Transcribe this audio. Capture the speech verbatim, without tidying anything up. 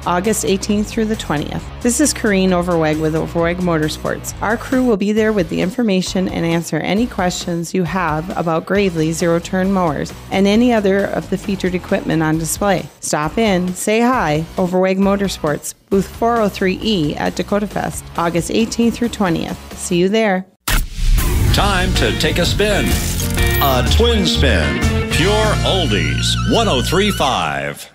August eighteenth through the twentieth. This is Corrine Overweg with Overweg Motorsports. Our crew will be there with the information and answer any questions you have about Gravely zero-turn mowers and any other of the featured equipment on display. Stop in, say hi, Overweg Motorsports, booth four oh three E at Dakota Fest, August eighteenth through twentieth. See you there. Time to take a spin. A twin spin. Pure Oldies one oh three point five.